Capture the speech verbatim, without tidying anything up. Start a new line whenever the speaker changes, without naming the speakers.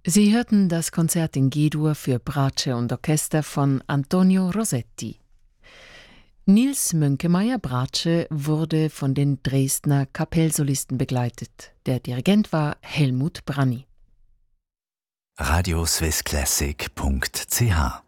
Sie hörten das Konzert in G-Dur für Bratsche und Orchester von Antonio Rossetti. Nils Mönkemeyer-Bratsche wurde von den Dresdner Kapellsolisten begleitet. Der Dirigent war Helmut Branny.
radioswissclassic punkt c h